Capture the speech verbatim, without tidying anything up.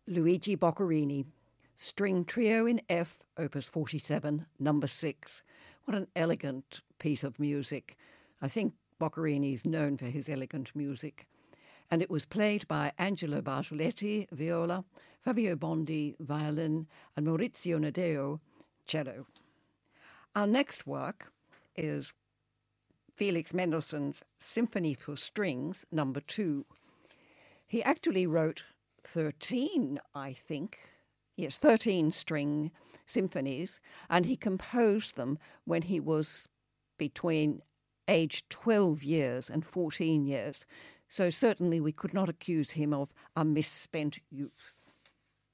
Luigi Boccherini, String Trio in F, Opus forty-seven, number six. What an elegant piece of music. I think Boccherini is known for his elegant music. And it was played by Angelo Bartoletti, viola, Fabio Bondi, violin, and Maurizio Nadeo, cello. Our next work is Felix Mendelssohn's Symphony for Strings, number two. He actually wrote thirteen, I think, yes, thirteen string symphonies, and he composed them when he was between age twelve years and fourteen years. So certainly we could not accuse him of a misspent youth.